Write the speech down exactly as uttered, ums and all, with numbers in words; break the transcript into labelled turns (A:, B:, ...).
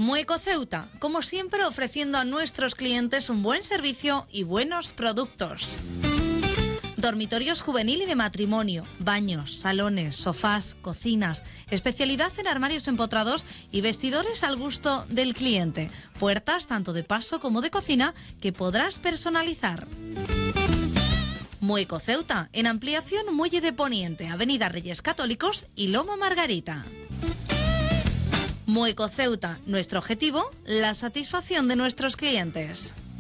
A: Mueco Ceuta, como siempre ofreciendo a nuestros clientes un buen servicio y buenos productos. Dormitorios juvenil y de matrimonio, baños, salones, sofás, cocinas, especialidad en armarios empotrados y vestidores al gusto del cliente. Puertas tanto de paso como de cocina que podrás personalizar. Mueco Ceuta, en ampliación Muelle de Poniente, Avenida Reyes Católicos y Lomo Margarita. Mueco Ceuta, nuestro objetivo, la satisfacción de nuestros clientes.